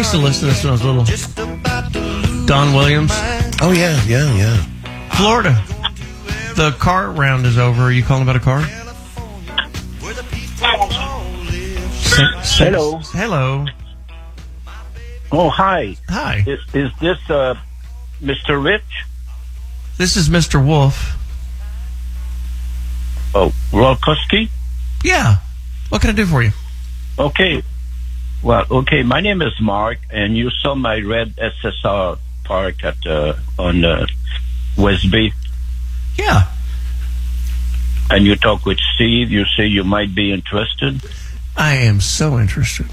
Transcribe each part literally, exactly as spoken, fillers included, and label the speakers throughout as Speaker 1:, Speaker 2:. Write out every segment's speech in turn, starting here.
Speaker 1: used to listen to this when I was little. Don Williams.
Speaker 2: Oh, yeah, yeah, yeah.
Speaker 1: Florida. The car round is over. Are you calling about a car?
Speaker 3: Hello.
Speaker 1: Hello.
Speaker 3: Oh, hi.
Speaker 1: Hi.
Speaker 3: Is, is this uh, Mister Rich?
Speaker 1: This is Mister Wolf.
Speaker 3: Oh, Rolkowski?
Speaker 1: Yeah. What can I do for you?
Speaker 3: Okay. Well, okay. My name is Mark, and you saw my red S S R park at uh, on uh, West Bay.
Speaker 1: Yeah.
Speaker 3: And you talk with Steve. You say you might be interested.
Speaker 1: I am so interested.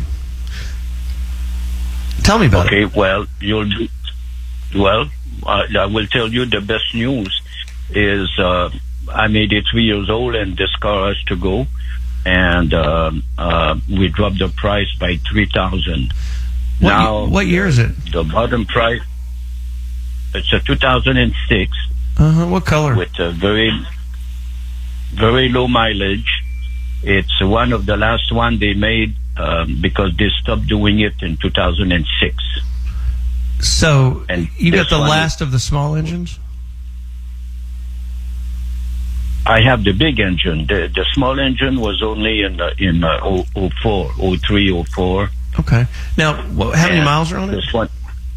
Speaker 1: Tell me about
Speaker 3: okay,
Speaker 1: it.
Speaker 3: Okay, well, you'll be, well, uh, I will tell you the best news is uh, I'm eighty-three years old and this car has to go. And uh, uh, we dropped the price by three thousand. Now,
Speaker 1: what year is it?
Speaker 3: The bottom price, it's a two thousand six.
Speaker 1: Uh-huh. What color?
Speaker 3: With a very, very low mileage. It's one of the last one they made um, because they stopped doing it in two thousand six.
Speaker 1: So
Speaker 3: and
Speaker 1: you got the last
Speaker 3: is,
Speaker 1: of the small engines?
Speaker 3: I have the big engine. The, the small engine was only in uh, in uh, oh four, oh three, oh four.
Speaker 1: Okay. Now, wh- how many
Speaker 3: and
Speaker 1: miles are on it?
Speaker 3: This one.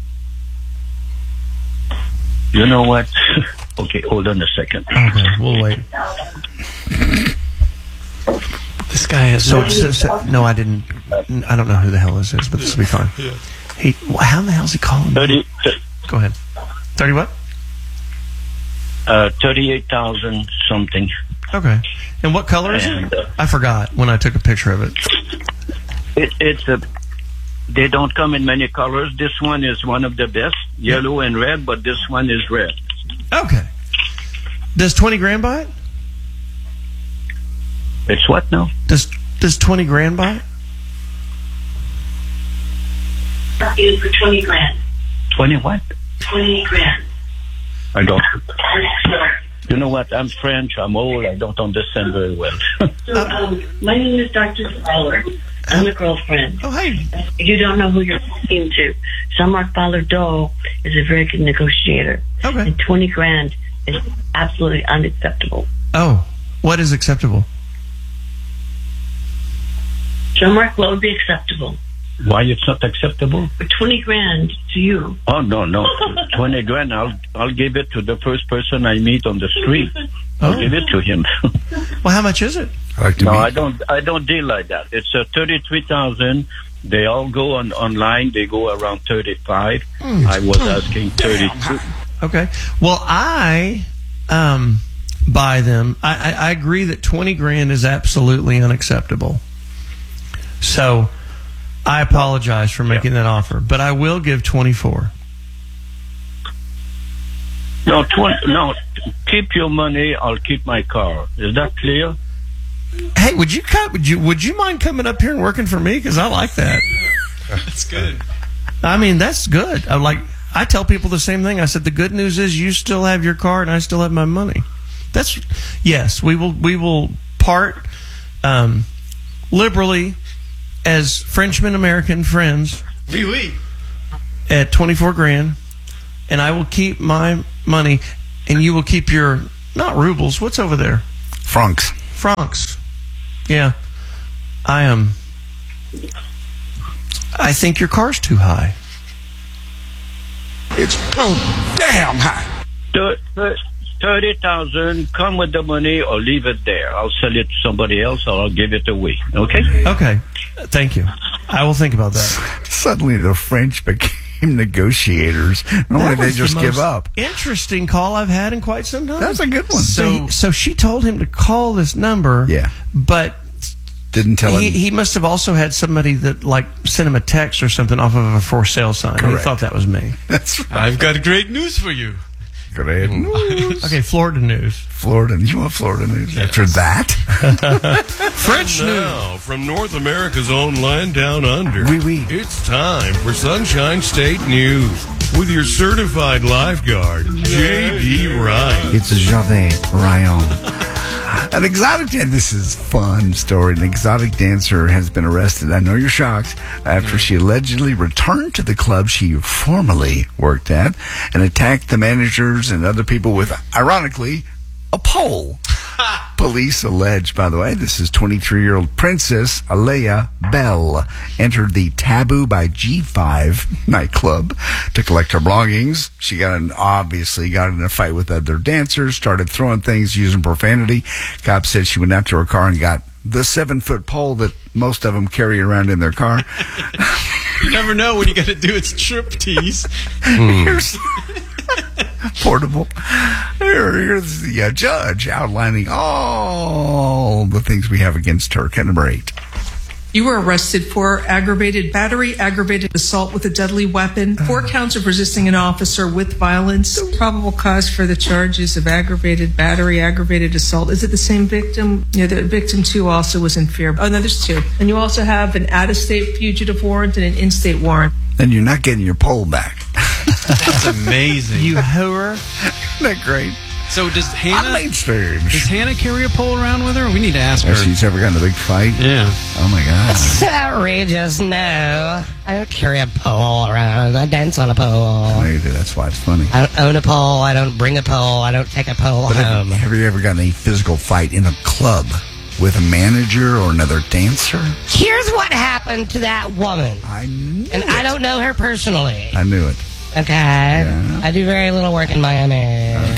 Speaker 3: You know what? Okay, hold on a second.
Speaker 1: Okay, we'll wait. This guy has so, so, so no, I didn't. I don't know who the hell this is, but this will be fine.
Speaker 4: Yeah.
Speaker 1: He, how the hell is he calling?
Speaker 3: Thirty.
Speaker 1: Go ahead. Thirty what?
Speaker 3: Uh, thirty-eight thousand something.
Speaker 1: Okay. And what color is
Speaker 3: and,
Speaker 1: it?
Speaker 3: Uh,
Speaker 1: I forgot when I took a picture of it.
Speaker 3: it it's a. They don't come in many colors. This one is one of the best, yellow and red, but this one is red.
Speaker 1: Okay. Does twenty grand buy it?
Speaker 3: It's what now?
Speaker 1: Does Does twenty grand buy it?
Speaker 5: You for twenty grand.
Speaker 3: Twenty what?
Speaker 5: Twenty grand.
Speaker 3: I don't. You know what? I'm French. I'm old. I don't understand very well.
Speaker 5: So, um, my name is Doctor Fowler. I'm a girlfriend.
Speaker 1: Oh, hey.
Speaker 5: You don't know who you're talking to. Jean-Marc Fowler-Doe is a very good negotiator.
Speaker 1: Okay.
Speaker 5: And twenty grand is absolutely unacceptable.
Speaker 1: Oh, what is acceptable?
Speaker 5: Jean-Marc, what would be acceptable?
Speaker 3: Why it's not acceptable?
Speaker 5: For twenty grand to you.
Speaker 3: Oh no, no, twenty grand. I'll I'll give it to the first person I meet on the street. I'll
Speaker 1: Oh.
Speaker 3: give it to him.
Speaker 1: Well, how much is it?
Speaker 2: I like to
Speaker 3: No,
Speaker 2: meet.
Speaker 3: I don't. I don't deal like that. It's a thirty-three thousand. They all go on online. They go around thirty-five.
Speaker 1: Mm.
Speaker 3: I was asking thirty-two.
Speaker 1: Okay. Well, I um, buy them. I, I, I agree that twenty grand is absolutely unacceptable. So I apologize for making yeah. that offer, but I will give twenty-four.
Speaker 3: No, twenty. No, keep your money. I'll keep my car. Is that clear?
Speaker 1: Hey, would you cut? Would you would you mind coming up here and working for me? Because I like that.
Speaker 4: That's good.
Speaker 1: I mean, that's good. I like. I tell people the same thing. I said the good news is you still have your car and I still have my money. That's yes. We will we will part um, liberally as Frenchman American friends.
Speaker 4: Oui, oui.
Speaker 1: At twenty-four grand, and I will keep my money, and you will keep your not rubles. What's over there?
Speaker 2: Francs.
Speaker 1: Francs. Yeah, I am. Um, I think your car's too high.
Speaker 2: It's oh damn high.
Speaker 3: Thirty thousand. Come with the money, or leave it there. I'll sell it to somebody else, or I'll give it away. Okay.
Speaker 1: Okay. Thank you. I will think about that.
Speaker 2: Suddenly, the French became negotiators. Normally, they just
Speaker 1: the
Speaker 2: give up.
Speaker 1: Interesting call I've had in quite some time.
Speaker 2: That's a good one.
Speaker 1: So, he, so she told him to call this number.
Speaker 2: Yeah.
Speaker 1: But
Speaker 2: didn't tell
Speaker 1: he,
Speaker 2: him.
Speaker 1: He must have also had somebody that like sent him a text or something off of a for sale sign.
Speaker 2: Correct.
Speaker 1: He thought that was me.
Speaker 2: That's right.
Speaker 4: I've got great news for you.
Speaker 2: Great news.
Speaker 1: Okay, Florida news.
Speaker 2: Florida. You want Florida news yes. after that?
Speaker 1: French
Speaker 4: and
Speaker 1: news.
Speaker 4: Now, from North America's own land down under,
Speaker 2: oui, oui.
Speaker 4: It's time for Sunshine State News with your certified lifeguard, J D Ryan.
Speaker 2: It's Jardin Ryan. An exotic dancer. This is a fun story. An exotic dancer has been arrested. I know you're shocked. After she allegedly returned to the club she formerly worked at and attacked the managers and other people with, ironically, a pole. Police allege, by the way, this is twenty-three-year-old Princess Alea Bell entered the Taboo by G five nightclub to collect her belongings. She got in, obviously got in a fight with other dancers, started throwing things, using profanity. Cops said she went out to her car and got the seven-foot pole that most of them carry around in their car.
Speaker 6: You never know when you got to do its striptease.
Speaker 2: Here's portable. Here, here's the uh, judge outlining all the things we have against her. Cut number eight.
Speaker 7: You were arrested for aggravated battery, aggravated assault with a deadly weapon, four counts of resisting an officer with violence, probable cause for the charges of aggravated battery, aggravated assault. Is it the same victim? Yeah, the victim two also was in fear. Oh, no, there's two. And you also have an out-of-state fugitive warrant and an in-state warrant.
Speaker 2: And you're not getting your pole back.
Speaker 6: That's amazing.
Speaker 1: You hooer.
Speaker 2: Isn't that great?
Speaker 6: So does
Speaker 2: On
Speaker 6: Hannah
Speaker 2: main stage.
Speaker 6: does Hannah carry a pole around with her? We need to ask her.
Speaker 2: If she's ever gotten in a big fight?
Speaker 6: Yeah.
Speaker 2: Oh, my God.
Speaker 8: It's outrageous. No, I don't carry a pole around. I dance on a pole.
Speaker 2: No, you do. That's why it's funny.
Speaker 8: I don't own a pole. I don't bring a pole. I don't take a pole
Speaker 2: But
Speaker 8: home.
Speaker 2: have, have you ever gotten a physical fight in a club with a manager or another dancer?
Speaker 8: Here's what happened to that woman.
Speaker 2: I knew
Speaker 8: And
Speaker 2: it.
Speaker 8: I don't know her personally.
Speaker 2: I knew it.
Speaker 8: Okay?
Speaker 2: Yeah.
Speaker 8: I do very little work in Miami.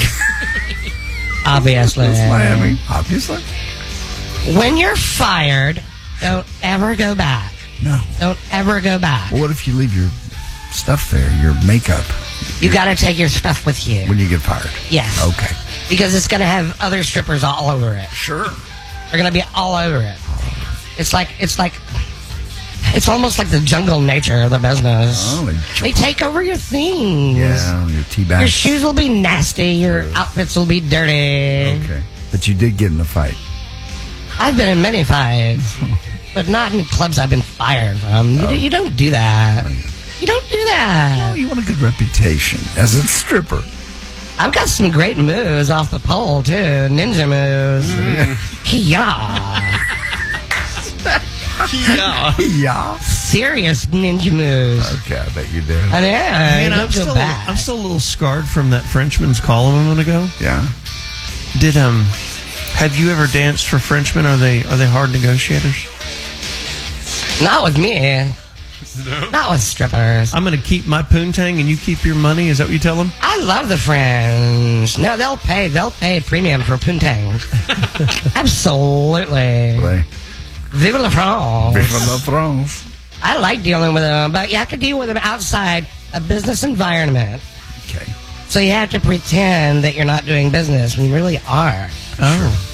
Speaker 8: Obviously.
Speaker 2: It's Miami, obviously.
Speaker 8: When you're fired, don't ever go back.
Speaker 2: No.
Speaker 8: Don't ever go back.
Speaker 2: Well, what if you leave your stuff there, your makeup,
Speaker 8: You got to take your stuff with you.
Speaker 2: when you get fired?
Speaker 8: Yes.
Speaker 2: Okay.
Speaker 8: Because it's going to have other strippers all over it.
Speaker 2: Sure.
Speaker 8: They're going to be all over it. It's like, it's like, it's almost like the jungle nature of the business.
Speaker 2: Oh,
Speaker 8: They take over your things.
Speaker 2: yeah, your tea bag.
Speaker 8: Your shoes will be nasty. Your outfits will be dirty.
Speaker 2: Okay. But you did get in a fight.
Speaker 8: I've been in many fights, but not in clubs I've been fired from. You,
Speaker 2: Oh.
Speaker 8: you don't do that. You don't do that.
Speaker 2: Oh, you want a good reputation as a stripper.
Speaker 8: I've got some great moves off the pole, too. Ninja moves. Yeah.
Speaker 6: Yeah.
Speaker 2: Yeah.
Speaker 8: Serious ninja moves.
Speaker 2: Okay, I bet you did.
Speaker 8: I know.
Speaker 1: Man,
Speaker 8: don't
Speaker 1: I'm
Speaker 8: go
Speaker 1: still,
Speaker 8: back.
Speaker 1: I'm still a little scarred from that Frenchman's call a moment ago.
Speaker 2: Yeah.
Speaker 1: Did um, have you ever danced for Frenchmen? Are they are they hard negotiators?
Speaker 8: Not with me. No. Not with strippers.
Speaker 1: I'm going to keep my poontang and you keep your money. Is that what you tell them?
Speaker 8: I love the French. No, they'll pay. They'll pay premium for poontang. Absolutely.
Speaker 2: Play.
Speaker 8: Vive la France.
Speaker 2: Vive la France.
Speaker 8: I like dealing with them, but you have to deal with them outside a business environment.
Speaker 2: Okay.
Speaker 8: So you have to pretend that you're not doing business when you really are.
Speaker 1: Oh,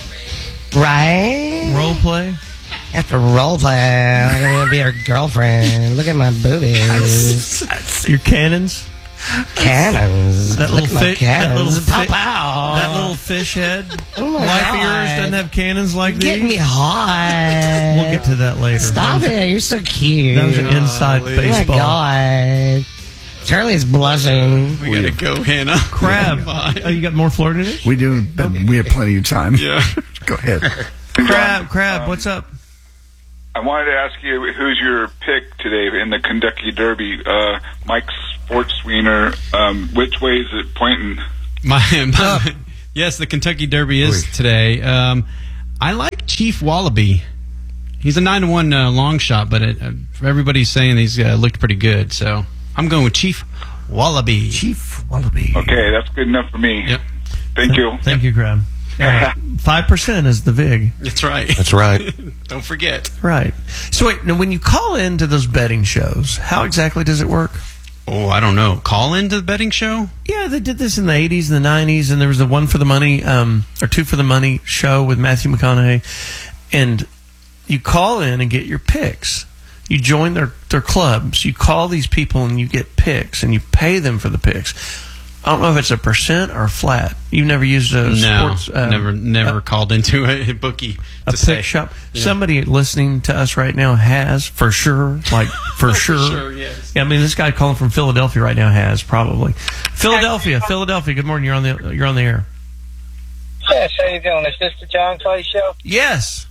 Speaker 8: Right?
Speaker 1: role play.
Speaker 8: You have to role play. I'm going to be her girlfriend. Look at my boobies.
Speaker 1: Your cannons.
Speaker 8: Cannons.
Speaker 1: That
Speaker 8: Look
Speaker 1: little
Speaker 8: at my
Speaker 1: fi- that little
Speaker 8: cannons.
Speaker 1: fi-
Speaker 8: Pop out.
Speaker 1: That little fish head.
Speaker 8: Oh my
Speaker 1: Wife
Speaker 8: God.
Speaker 1: of yours doesn't have cannons like
Speaker 8: Get
Speaker 1: these.
Speaker 8: me hot.
Speaker 1: We'll get to that later.
Speaker 8: Stop
Speaker 1: that was,
Speaker 8: it. You're so cute.
Speaker 1: That was an inside
Speaker 6: Golly.
Speaker 8: Oh my
Speaker 1: baseball.
Speaker 8: God. Charlie's blushing.
Speaker 6: We gotta go, Hannah.
Speaker 1: Crab.
Speaker 6: Bye.
Speaker 1: Oh, you got more Florida news?
Speaker 2: We do, but we have plenty of time.
Speaker 6: Yeah.
Speaker 2: Go ahead.
Speaker 1: Crab, crab. What's up?
Speaker 9: I wanted to ask you, who's your pick today in the Kentucky Derby? Uh, Mike Sportswiener, um, which way is it pointing?
Speaker 6: My, my yes, the Kentucky Derby is
Speaker 2: Oy.
Speaker 6: today. Um, I like Chief Wallaby. He's a nine to one uh, long shot, but it, uh, everybody's saying he's uh, looked pretty good. So I'm going with Chief Wallaby.
Speaker 2: Chief Wallaby.
Speaker 9: Okay, that's good enough for me.
Speaker 6: Yep,
Speaker 9: Thank you.
Speaker 1: Thank you, crab. Five percent is the vig.
Speaker 6: that's right.
Speaker 4: That's right.
Speaker 6: Don't forget.
Speaker 1: Right. So wait, now when you call into those betting shows, how exactly does it work?
Speaker 6: Oh, I don't know. Call into the betting show?
Speaker 1: Yeah, they did this in the eighties and the nineties, and there was a one for the money, um, or two for the money show with Matthew McConaughey, and you call in and get your picks. You join their, their clubs. You call these people and you get picks, and you pay them for the picks. I don't know if it's a percent or a flat. You've never used a
Speaker 6: No,
Speaker 1: sports, um,
Speaker 6: never, never
Speaker 1: a,
Speaker 6: called into a bookie
Speaker 1: a
Speaker 6: to say.
Speaker 1: pick shop.
Speaker 6: Yeah.
Speaker 1: Somebody listening to us right now has, for sure, like for sure.
Speaker 6: sure, yes.
Speaker 1: Yeah, I mean, this guy calling from Philadelphia right now has probably. Philadelphia, Philadelphia. Good morning. You're on the you're on the air.
Speaker 10: Yes, how you doing? Is this the John Clay Show?
Speaker 1: Yes.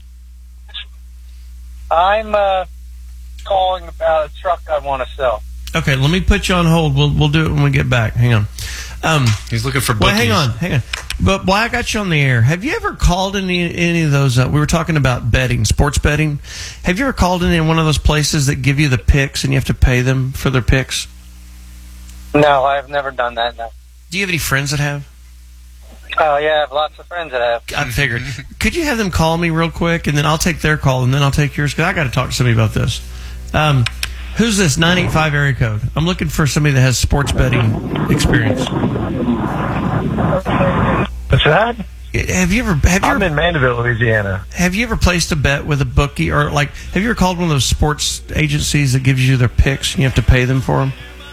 Speaker 10: I'm uh, calling about a truck I want to sell.
Speaker 1: Okay, let me put you on hold. We'll we'll do it when we get back. Hang on. Um,
Speaker 6: He's looking for
Speaker 1: well,
Speaker 6: bookies.
Speaker 1: hang on, hang on. But while I got you on the air, have you ever called any any of those? Uh, we were talking about betting, sports betting. Have you ever called in in one of those places that give you the picks and you have to pay them for their picks?
Speaker 10: No, I've never done that, no.
Speaker 1: Do you have any friends that have?
Speaker 10: Oh, yeah, I have lots of friends that have.
Speaker 1: I figured. Could you have them call me real quick, and then I'll take their call, and then I'll take yours? Because I got to talk to somebody about this. Um, who's this nine eight five area code? I'm looking for somebody that has sports betting experience.
Speaker 11: What's that?
Speaker 1: Have you ever? Have you
Speaker 11: I'm
Speaker 1: ever,
Speaker 11: in Mandeville, Louisiana.
Speaker 1: Have you ever placed a bet with a bookie, or like, have you ever called one of those sports agencies that gives you their picks and you have to pay them for them?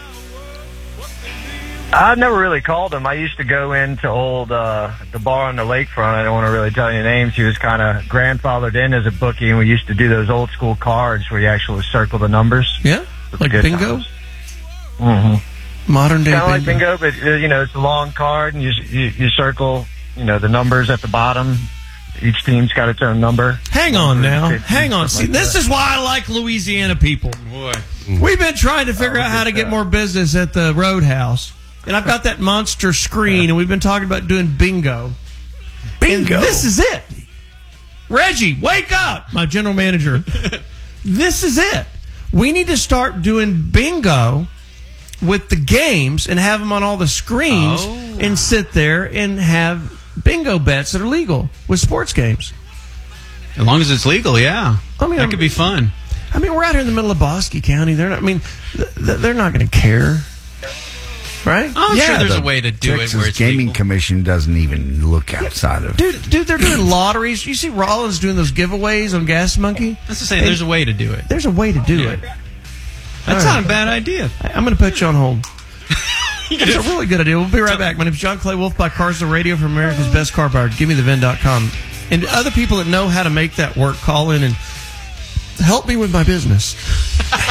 Speaker 11: I've never really called them. I used to go into old uh, the bar on the lakefront. I don't want to really tell you names. He was kind of grandfathered in as a bookie, and we used to do those old school cards where you actually circle the numbers.
Speaker 1: Yeah, like bingo.
Speaker 11: Mm-hmm.
Speaker 1: Modern day
Speaker 11: Kind of like
Speaker 1: bingo.
Speaker 11: bingo, but uh, you know, it's a long card, and you, you you circle, you know, the numbers at the bottom. Each team's got its own number.
Speaker 1: Hang on now.
Speaker 11: fifty,
Speaker 1: Hang on. See,
Speaker 11: like
Speaker 1: this
Speaker 11: that.
Speaker 1: is why I like Louisiana people.
Speaker 6: Boy.
Speaker 1: We've been trying to figure out how to get more business at the Roadhouse. And I've got that monster screen, and we've been talking about doing bingo. Bingo. And this is it. Reggie, wake up, my general manager. This is it. We need to start doing bingo with the games and have them on all the screens
Speaker 6: Oh.
Speaker 1: and sit there and have bingo bets that are legal with sports games.
Speaker 6: As long as it's legal, yeah.
Speaker 1: I mean,
Speaker 6: that
Speaker 1: I'm-
Speaker 6: could be fun.
Speaker 1: I mean, we're out here in the middle of Bosque County. They're not. I mean, th- th- they're not going to care, right?
Speaker 6: I'm
Speaker 2: Yeah,
Speaker 6: sure there's
Speaker 2: the
Speaker 6: a way to do
Speaker 2: Texas
Speaker 6: it where it's
Speaker 2: Gaming
Speaker 6: legal.
Speaker 2: Commission doesn't even look outside of.
Speaker 1: Dude, dude, they're doing lotteries. You see Rollins doing those giveaways on Gas Monkey?
Speaker 6: That's the same. There's a way to do it.
Speaker 1: There's a way to do
Speaker 6: Yeah.
Speaker 1: it.
Speaker 6: That's
Speaker 1: All
Speaker 6: not
Speaker 1: right.
Speaker 6: a bad idea.
Speaker 1: I- I'm going to put you on hold. It's a really good idea. We'll be right back. My name's John Clay Wolf by Cars the Radio for America's Best Car Buyer. Give me the V I N dot com. And other people that know how to make that work, call in and help me with my business.